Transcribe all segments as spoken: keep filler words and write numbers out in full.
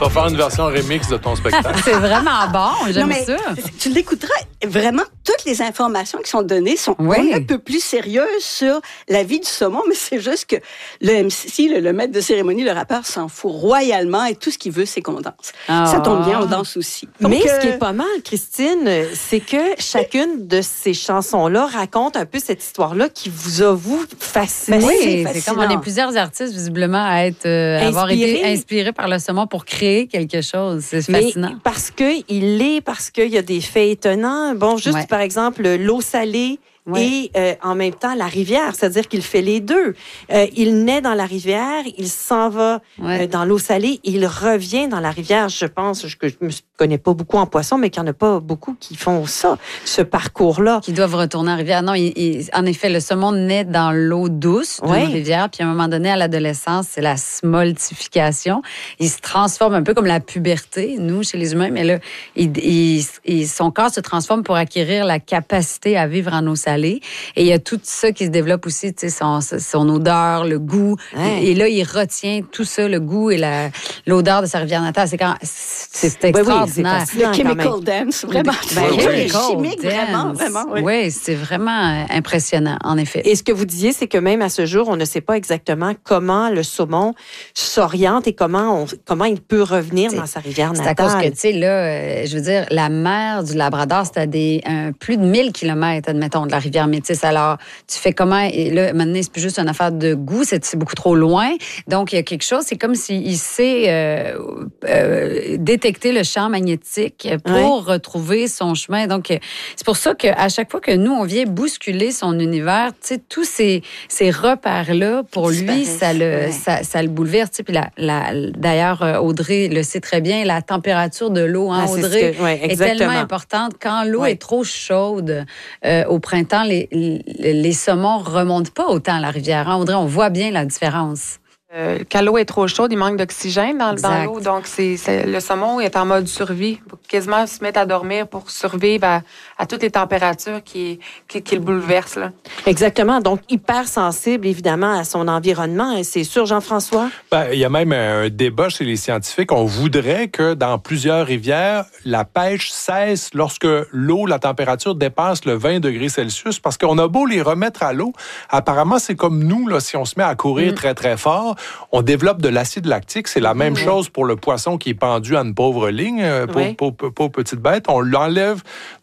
vas faire une version remix de ton spectacle. C'est vraiment bon, j'aime non, mais ça. Tu l'écouteras, vraiment, toutes les informations qui sont données sont oui. un peu plus sérieuses sur la vie du saumon, mais c'est juste que le M C, le, le maître de cérémonie, le rappeur, s'en fout royalement et tout ce qu'il veut, c'est qu'on danse. Ah. Ça tombe bien, on danse aussi. Donc, mais euh... ce qui est pas mal, Christine, c'est que chacune de ces chansons-là raconte un peu cette histoire-là qui vous a, vous, fasciné. Ben, oui, c'est, c'est comme on est plusieurs artistes, visiblement, à être, euh, avoir été inspirés par le saumon pour créer quelque chose. C'est fascinant. Mais parce qu'il l'est, parce qu'il y a des faits étonnants. Bon, juste ouais. par exemple, l'eau salée. Ouais. Et euh, en même temps, la rivière, c'est-à-dire qu'il fait les deux. Euh, il naît dans la rivière, il s'en va ouais. euh, dans l'eau salée, et il revient dans la rivière. Je pense, je ne me connais pas beaucoup en poisson, mais qu'il n'y en a pas beaucoup qui font ça, ce parcours-là. Qui doivent retourner en rivière. Non, il, il, en effet, le saumon naît dans l'eau douce d'une ouais. rivière, puis à un moment donné, à l'adolescence, c'est la smoltification. Il se transforme un peu comme la puberté, nous, chez les humains, mais là, il, il, il, son corps se transforme pour acquérir la capacité à vivre en eau salée. Et il y a tout ça qui se développe aussi, tu sais, son, son odeur, le goût. Ouais. Et là, il retient tout ça, le goût et la, l'odeur de sa rivière natale. C'est, quand, c'est extraordinaire. Oui, oui, le chemical dance, vraiment. Ben, oui, oui, chimique, dance. vraiment, vraiment. Oui, oui c'est vraiment impressionnant, en effet. Et ce que vous disiez, c'est que même à ce jour, on ne sait pas exactement comment le saumon s'oriente et comment, on, comment il peut revenir c'est, dans sa rivière natale. C'est à cause que, tu sais, là, je veux dire, la mer du Labrador, c'est à des, un, plus de mille kilomètres, admettons, de la rivière Métis. Alors, tu fais comment? Et là, maintenant, c'est plus juste une affaire de goût, c'est, c'est beaucoup trop loin. Donc, il y a quelque chose, c'est comme s'il sait euh, euh, détecter le champ magnétique pour ouais. retrouver son chemin. Donc, c'est pour ça qu'à chaque fois que nous, on vient bousculer son univers, tu sais, tous ces, ces repères-là, pour lui, ça le, ouais. ça, ça le bouleverse. Puis la, la, d'ailleurs, Audrey le sait très bien, la température de l'eau, hein, ah, Audrey, que, ouais, est tellement importante. Quand l'eau ouais. est trop chaude euh, au printemps, les Les, les saumons ne remontent pas autant à la rivière. Hein, Audrey, on voit bien la différence. Euh, quand l'eau est trop chaude, il manque d'oxygène dans, dans l'eau. Donc, c'est, c'est, le saumon est en mode survie. Il faut quasiment se mettre à dormir pour survivre à, à toutes les températures qui, qui, qui le bouleversent. Là. Exactement. Donc, hyper sensible, évidemment, à son environnement. C'est sûr, Jean-François? Ben, il y a même un débat chez les scientifiques. On voudrait que dans plusieurs rivières, la pêche cesse lorsque l'eau, la température dépasse le vingt degrés Celsius, parce qu'on a beau les remettre à l'eau. Apparemment, c'est comme nous, là, si on se met à courir mmh. très, très fort, on développe de l'acide lactique. C'est la même oui. chose pour le poisson qui est pendu à une pauvre ligne, pauvre, oui. pauvre, pauvre, pauvre petite bête. On l'enlève,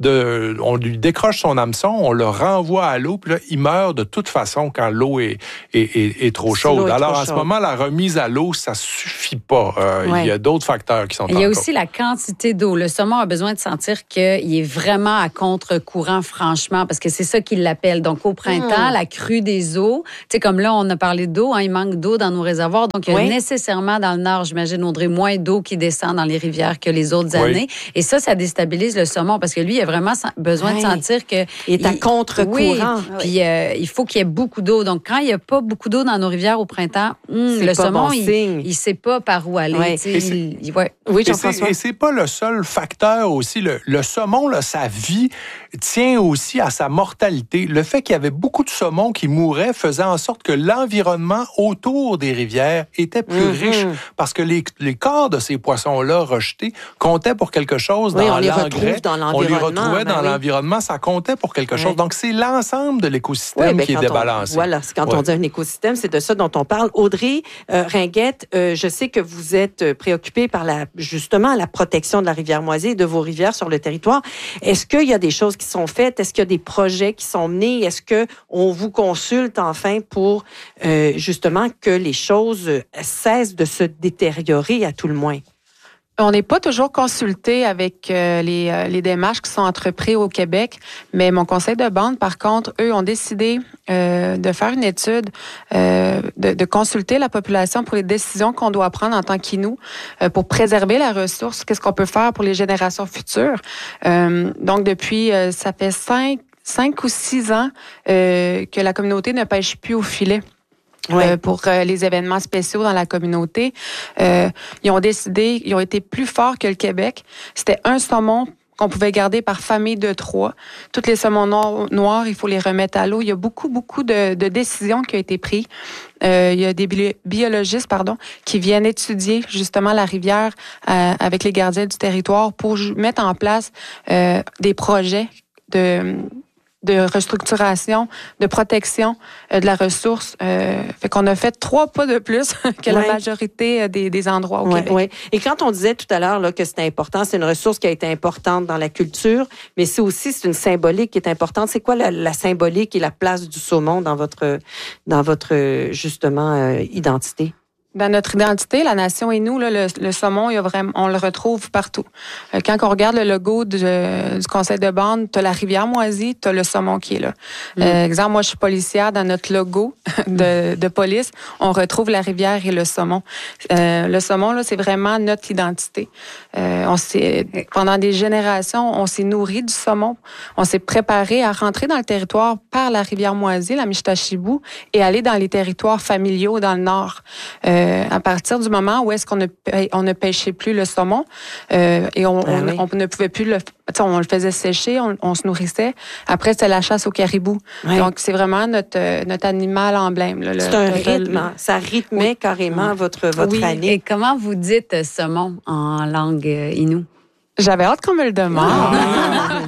de, on lui décroche son hameçon, on le renvoie à l'eau, puis là, il meurt de toute façon quand l'eau est, est, est, est trop chaude. Est Alors, trop en chaude. ce moment, la remise à l'eau, ça suffit pas. Euh, oui. Il y a d'autres facteurs qui sont en cause. Il y a aussi la quantité d'eau. Le saumon a besoin de sentir qu'il est vraiment à contre-courant, franchement, parce que c'est ça qu'il l'appelle. Donc, au printemps, mmh. la crue des eaux, tu sais, comme là, on a parlé d'eau, hein, il manque d'eau dans nos réservoirs. Donc, il y a oui. nécessairement dans le nord, j'imagine, Audrey, moins d'eau qui descend dans les rivières que les autres oui. années. Et ça, ça déstabilise le saumon parce que lui, il a vraiment besoin oui. de sentir que... Il est à contre-courant. Oui, puis euh, il faut qu'il y ait beaucoup d'eau. Donc, quand il n'y a pas beaucoup d'eau dans nos rivières au printemps, hum, le saumon, bon il ne sait pas par où aller. Oui, et c'est, il, ouais. oui Jean-François. Et c'est pas le seul facteur aussi. Le, le saumon, là, sa vie tient aussi à sa mortalité. Le fait qu'il y avait beaucoup de saumons qui mouraient faisait en sorte que l'environnement autour des rivières était plus mm-hmm. riche parce que les, les corps de ces poissons-là rejetés comptaient pour quelque chose oui, dans on les l'engrais. Dans on les retrouvait ben dans oui. l'environnement, ça comptait pour quelque oui. chose. Donc, c'est l'ensemble de l'écosystème oui, ben qui est débalancé. On, voilà, quand ouais. on dit un écosystème, c'est de ça dont on parle. Audrey euh, Ringuette, euh, je sais que vous êtes préoccupée par la, justement la protection de la rivière Moisée et de vos rivières sur le territoire. Est-ce qu'il y a des choses qui sont faites? Est-ce qu'il y a des projets qui sont menés? Est-ce qu'on vous consulte enfin pour euh, justement que les choses cessent de se détériorer à tout le moins? On n'est pas toujours consulté avec euh, les, euh, les démarches qui sont entreprises au Québec, mais mon conseil de bande, par contre, eux ont décidé euh, de faire une étude, euh, de, de consulter la population pour les décisions qu'on doit prendre en tant qu'Inuits euh, pour préserver la ressource. Qu'est-ce qu'on peut faire pour les générations futures? Euh, donc, depuis, euh, ça fait cinq, cinq ou six ans euh, que la communauté ne pêche plus au filet. Ouais. Euh, pour euh, les événements spéciaux dans la communauté. Euh, ils ont décidé, ils ont été plus forts que le Québec. C'était un saumon qu'on pouvait garder par famille de trois. Toutes les saumons noirs, il faut les remettre à l'eau. Il y a beaucoup, beaucoup de, de décisions qui ont été prises. Euh, il y a des bi- biologistes pardon, qui viennent étudier justement la rivière euh, avec les gardiens du territoire pour mettre en place euh, des projets de... de restructuration, de protection euh, de la ressource. Euh, fait qu'on a fait trois pas de plus que ouais. la majorité des, des endroits au ouais, Québec. Ouais. Et quand on disait tout à l'heure là, que c'était important, c'est une ressource qui a été importante dans la culture, mais c'est aussi c'est une symbolique qui est importante. C'est quoi la, la symbolique et la place du saumon dans votre, dans votre justement, euh, identité? Dans notre identité, la nation et nous, là, le, le saumon, il y a vraiment, on le retrouve partout. Quand on regarde le logo du, du conseil de bande, tu as la rivière moisie, tu as le saumon qui est là. Mm. Euh, exemple, moi, je suis policière. Dans notre logo de, de police, on retrouve la rivière et le saumon. Euh, le saumon, là, c'est vraiment notre identité. Euh, on s'est, pendant des générations, on s'est nourri du saumon. On s'est préparé à rentrer dans le territoire par la rivière moisie, la Mistachibout, et aller dans les territoires familiaux dans le nord. Euh, à partir du moment où est-ce qu'on ne, on ne pêchait plus le saumon euh, et on, ah, on, oui. on ne pouvait plus le... On le faisait sécher, on, on se nourrissait. Après, c'était la chasse au caribou. Oui. Donc, c'est vraiment notre, notre animal emblème. Là, c'est le, un rythme. Le, ça rythmait oui. carrément oui. votre, votre oui. année. Et comment vous dites saumon en langue inou? J'avais hâte qu'on me le demande. Ah.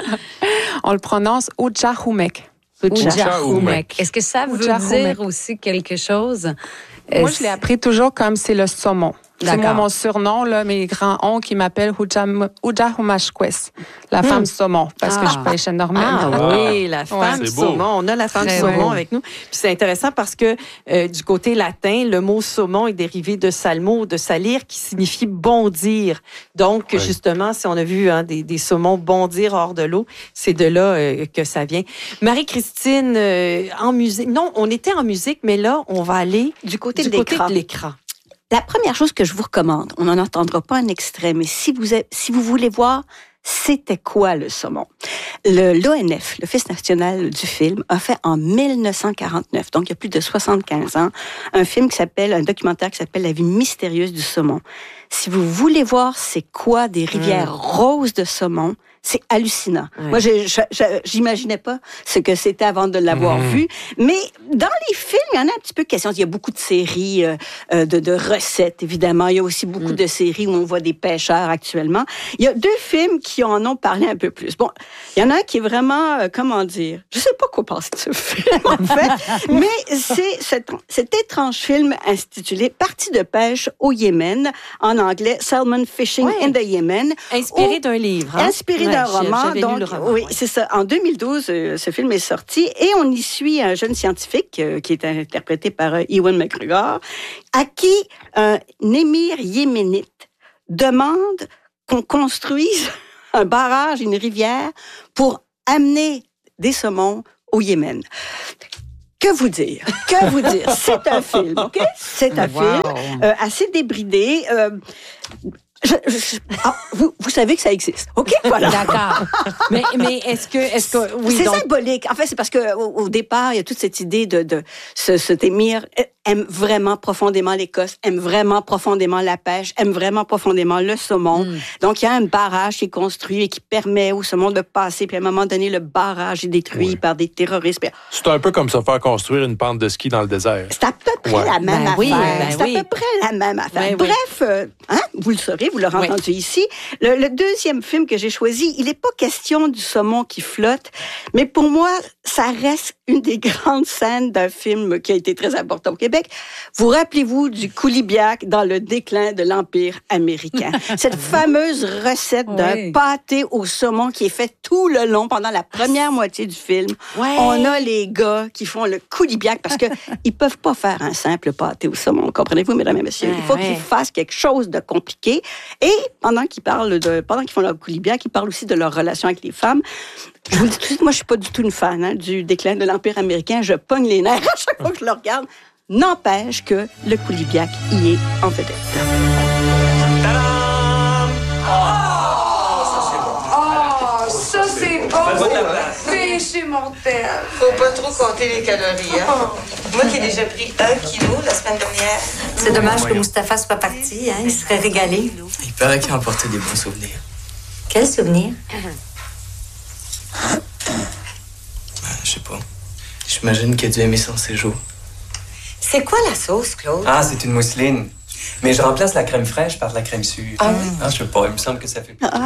On le prononce Ujahumek. Ujahumek. Est-ce que ça veut dire aussi quelque chose? Moi, je l'ai appris toujours comme c'est le saumon. C'est moi, mon surnom, là, mes grands-oncles qui m'appellent Ujahumashkwes, la hmm. femme saumon, parce ah. que je pêche énormément. Ah oui, la femme ouais, saumon. On a la femme Très saumon beau. Avec nous. Puis c'est intéressant parce que euh, du côté latin, le mot saumon est dérivé de salmo, de salir, qui signifie bondir. Donc, oui. justement, si on a vu hein, des, des saumons bondir hors de l'eau, c'est de là euh, que ça vient. Marie-Christine, euh, en musique. Non, on était en musique, mais là, on va aller du côté, du de, côté l'écran. de l'écran. La première chose que je vous recommande, on n'en entendra pas un extrait, mais si vous, avez, si vous voulez voir c'était quoi le saumon, le, l'O N F, l'Office national du film, a fait en dix-neuf cent quarante-neuf, donc il y a plus de soixante-quinze ans, un film qui s'appelle, un documentaire qui s'appelle La vie mystérieuse du saumon. Si vous voulez voir c'est quoi des rivières mmh. roses de saumon, c'est hallucinant. Ouais. Moi, je, je, je, j'imaginais pas ce que c'était avant de l'avoir mmh. vu. Mais dans les films, il y en a un petit peu question. Il y a beaucoup de séries euh, de, de recettes, évidemment. Il y a aussi beaucoup mmh. de séries où on voit des pêcheurs actuellement. Il y a deux films qui en ont parlé un peu plus. Bon, il y en a un qui est vraiment, euh, comment dire, je sais pas quoi penser de ce film, en fait, mais c'est cet, cet étrange film intitulé « Partie de pêche au Yémen », en anglais « Salmon Fishing ouais. in the Yemen ». Inspiré où, d'un livre. Hein? Inspiré ouais, d'un roman. Donc, roman, oui, ouais. c'est ça. En deux mille douze, euh, ce film est sorti et on y suit un jeune scientifique euh, qui est interprété par euh, Ewan McGregor, à qui un émir yéménite demande qu'on construise un barrage, une rivière, pour amener des saumons au Yémen. Que vous dire? Que vous dire? C'est un film, OK? C'est un wow. film euh, assez débridé. Euh, Je, je, ah, vous, vous savez que ça existe, ok? Voilà. D'accord. mais, mais est-ce que, est-ce que, oui, c'est donc... symbolique. En fait, c'est parce que au, au départ, il y a toute cette idée de, de ce, cet émir aime vraiment profondément l'Écosse, aime vraiment profondément la pêche, aime vraiment profondément le saumon. Mm. Donc, il y a un barrage qui est construit et qui permet au saumon de passer. Puis à un moment donné, le barrage est détruit oui. par des terroristes. C'est un peu comme se faire construire une pente de ski dans le désert. C'est à peu près ouais. la même ben affaire. Oui, ben c'est oui. à peu près la même affaire. Ben Bref, oui. euh, hein, vous le saurez, vous l'aurez oui. entendu ici. Le, le deuxième film que j'ai choisi, il n'est pas question du saumon qui flotte, mais pour moi, ça reste une des grandes scènes d'un film qui a été très important au Québec. Vous rappelez-vous du coulibiac dans le déclin de l'Empire américain. Cette fameuse recette oui. d'un pâté au saumon qui est fait tout le long pendant la première moitié du film. Ouais. On a les gars qui font le coulibiac parce qu'ils peuvent pas faire un simple pâté au saumon. Comprenez-vous, mesdames et messieurs? Il faut ouais. qu'ils fassent quelque chose de compliqué. Et pendant qu'ils parlent de, pendant qu'ils font leur coulibiac, ils parlent aussi de leur relation avec les femmes. Je vous le dis tout de suite, moi, je suis pas du tout une fan hein, du déclin de l'Empire américain. Je pogne les nerfs à chaque fois que je le regarde. N'empêche que le coulibiac y est en vedette. Tadam! Oh, ça c'est bon. Oh, ça c'est bon. Péché mortel. Faut pas trop compter les calories. Hein? Oh. Moi qui ai déjà pris un kilo la semaine dernière. C'est dommage que Mustapha soit parti. Hein? Il serait régalé. Il paraît qu'il a emporté des bons souvenirs. Quel souvenir? Ben, je sais pas. J'imagine qu'il a dû aimer son séjour. C'est quoi la sauce, Claude? Ah, c'est une mousseline. Mais je remplace la crème fraîche par de la crème sûre. Ah oui? Ah, je sais pas, il me semble que ça fait... Ah!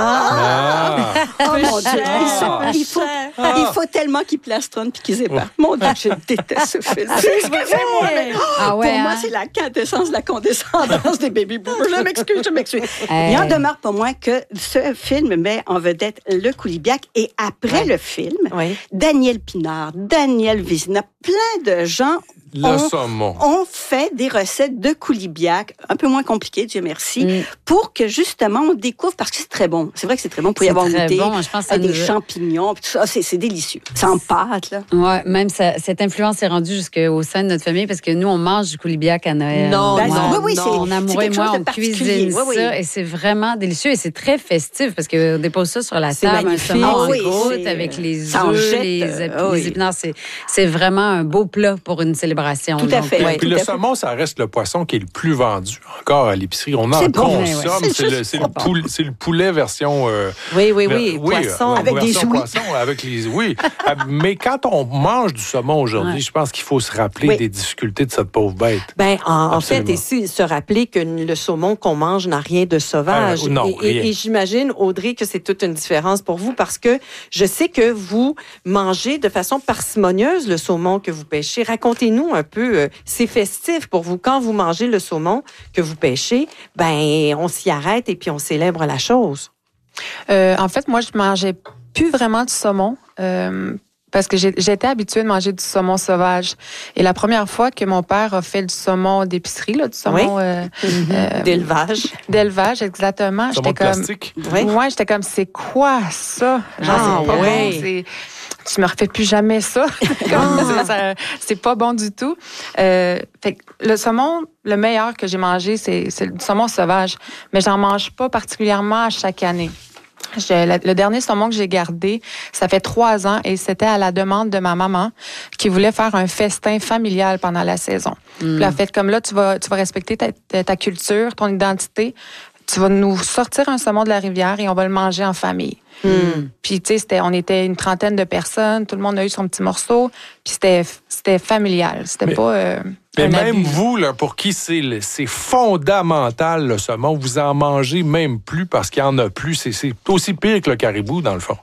Ah. Oh mon Dieu! Ah. Il faut, il faut tellement qu'ils plastronnent puis qu'ils épargnent. Mon Dieu, je déteste ce film. C'est vrai, moi, mais- Ah ouais, Pour moi, hein? c'est la quintessence de la condescendance des baby boomers. Je m'excuse, je m'excuse. Hey. Il en demeure pas moins que ce film met en vedette le Coulibiac et après Ouais. le film, Oui. Daniel Pinard, Daniel Vizina, plein de gens Le ont, saumon. ont fait des recettes de coulibiac, un peu moins compliquées, Dieu merci, Mm. pour que justement on découvre, parce que c'est très bon. C'est vrai que c'est très bon pour y C'est avoir très goûté. bon. Je pense que ça Avec des nous a- champignons, puis tout ça, c'est, c'est délicieux. C'est en pâte, là. Ouais, même ça, cette influence est rendue jusqu'au sein de notre famille parce que nous, on mange du coulibiac à Noël. Non, Ben, Ouais. oui, oui, c'est- Mon amoureux c'est et quelque moi, chose de on particulier. cuisine Oui, oui. ça et c'est vraiment délicieux et c'est très festif parce qu'on dépose ça sur la C'est table, un magnifique. saumon Ah en oui, croûte c'est- avec les ça en œufs, jette, les, euh, ép- oui. les épinards. C'est, c'est vraiment un beau plat pour une célébration. Tout à Donc, fait. euh, Ouais. Puis tout le à fait. saumon, ça reste le poisson qui est le plus vendu encore à l'épicerie. On en C'est bon, consomme. ouais, ouais. C'est, C'est le, juste c'est, pas le bon. poulet, c'est le poulet version... euh, Oui, oui, ver- oui. Poisson. euh, Avec des version ouïes. poisson, avec les oui. Euh, Mais quand on mange du saumon aujourd'hui, Ouais. je pense qu'il faut se rappeler Oui. des difficultés de cette pauvre bête. Ben, en, en fait, Absolument. ici, se rappeler que le saumon qu'on mange n'a rien de sauvage. Ah, non, et, et- rien. et j'imagine, Audrey, que c'est toute une différence pour vous parce que je sais que vous mangez de façon parcimonieuse le saumon que vous pêchez. Racontez-nous un peu, euh, c'est festif pour vous. Quand vous mangez le saumon que vous pêchez, ben, on s'y arrête et puis on célèbre la chose. Euh, en fait, moi, je mangeais plus vraiment du saumon. euh, parce que j'ai- j'étais habituée de manger du saumon sauvage. Et la première fois que mon père a fait du saumon d'épicerie, là, du saumon euh, euh, D'élevage. d'élevage, exactement, Saumon j'étais de comme... plastique. Oui. Ouais, j'étais comme, c'est quoi ça? Genre, Ah, c'est pas ouais. bon. C'est... Tu me refais plus jamais ça. Comme, ça, ça- c'est pas bon du tout. Euh, fait que le saumon, le meilleur que j'ai mangé, c'est, c'est le saumon sauvage. Mais j'en mange pas particulièrement à chaque année. Je- la- le dernier saumon que j'ai gardé, ça fait trois ans et c'était à la demande de ma maman qui voulait faire un festin familial pendant la saison. Puis elle a fait comme là, tu vas, tu vas respecter ta, ta- ta culture, ton identité. Tu vas nous sortir un saumon de la rivière et on va le manger en famille. Puis, tu sais, c'était, on était une trentaine de personnes, tout le monde a eu son petit morceau, puis c'était, c'était familial. C'était Mais- pas euh, Mais un même abus. vous, là, pour qui c'est, le- c'est fondamental, le saumon, vous en mangez même plus parce qu'il n'y en a plus. C'est, c'est aussi pire que le caribou, dans le fond.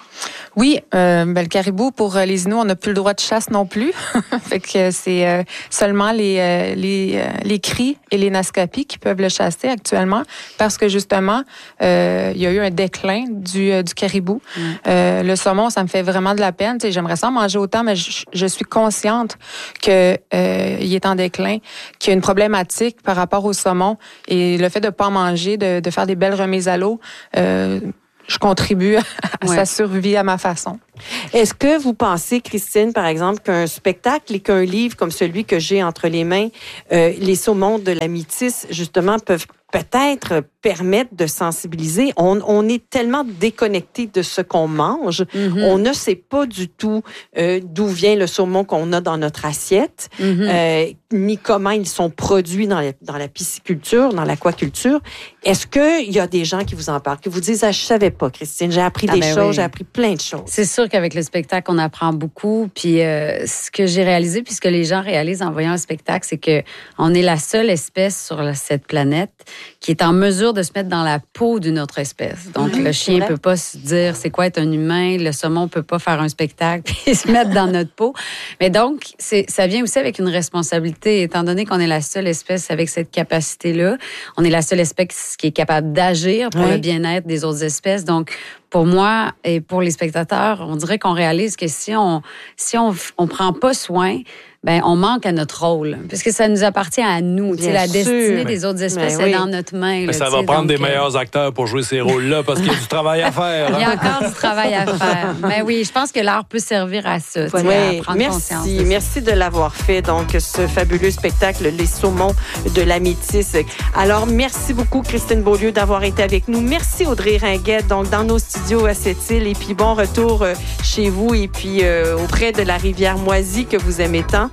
Oui, euh, ben, le caribou, pour euh, les Inuits, on n'a plus le droit de chasse non plus. Fait que c'est euh, seulement les, euh, les, euh, les cris et les nascapis qui peuvent le chasser actuellement parce que justement, euh, il y a eu un déclin du, euh, du caribou. Mm. Euh, le saumon, ça me fait vraiment de la peine. Tu sais, j'aimerais ça en manger autant, mais je, je suis consciente que euh, il est en déclin, qu'il y a une problématique par rapport au saumon et le fait de pas en manger, de, de faire des belles remises à l'eau, euh, je contribue à Ouais. sa survie à ma façon. Est-ce que vous pensez, Christine, par exemple, qu'un spectacle et qu'un livre comme celui que j'ai entre les mains, euh, Les saumons de la métisse, justement, peuvent peut-être permettre de sensibiliser? On, on est tellement déconnecté de ce qu'on mange. Mhm. On ne sait pas du tout euh, d'où vient le saumon qu'on a dans notre assiette, Mhm. euh, ni comment ils sont produits dans la, dans la pisciculture, dans l'aquaculture. Est-ce qu'il y a des gens qui vous en parlent, qui vous disent « Ah, je savais pas, Christine, j'ai appris Ah, des ben choses, oui. j'ai appris plein de choses. » C'est sûr qu'avec le spectacle, on apprend beaucoup. Puis euh, ce que j'ai réalisé, puis ce que les gens réalisent en voyant un spectacle, c'est que on est la seule espèce sur la- cette planète qui est en mesure de se mettre dans la peau d'une autre espèce. Donc Mhm, le c'est chien vrai. peut pas se dire c'est quoi être un humain, le saumon peut pas faire un spectacle puis se mettre dans notre peau. Mais donc c'est ça vient aussi avec une responsabilité, étant donné qu'on est la seule espèce avec cette capacité-là. On est la seule espèce qui est capable d'agir pour Oui. le bien-être des autres espèces. Donc pour moi et pour les spectateurs, on dirait qu'on réalise que si on si on on prend pas soin, ben on manque à notre rôle, puisque ça nous appartient à nous. Tu sais, Bien la sûr. destinée Mais- des autres espèces Mais est oui. dans notre main. Mais là, ça tu va sais, prendre donc, des euh, meilleurs acteurs pour jouer ces rôles-là parce qu'il y a du travail à faire. Il y a hein. encore du travail à faire. Mais oui, je pense que l'art peut servir à ça, tu sais, Oui, à prendre conscience. merci. de ça. Merci de l'avoir fait, donc, ce fabuleux spectacle, Les saumons de la métisse. Alors, merci beaucoup, Christine Beaulieu, d'avoir été avec nous. Merci, Audrey Ringuette, donc, dans nos studios à Sept-Îles. Et puis, bon retour euh, chez vous et puis euh, auprès de la rivière Moisie que vous aimez tant.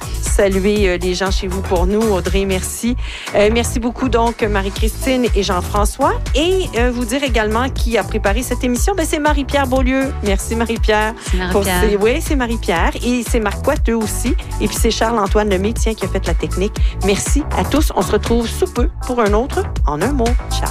saluer euh, les gens chez vous pour nous. Audrey, merci. Euh, merci beaucoup, donc, Marie-Christine et Jean-François. Et euh, vous dire également qui a préparé cette émission, ben, c'est Marie-Pierre Beaulieu. Merci, Marie-Pierre. C'est Marie-Pierre. Pour, oui, c'est Marie-Pierre. Et c'est Marc Coiteux aussi. Et puis, c'est Charles-Antoine Lemay, tiens, qui a fait la technique. Merci à tous. On se retrouve sous peu pour un autre En un mot. Ciao.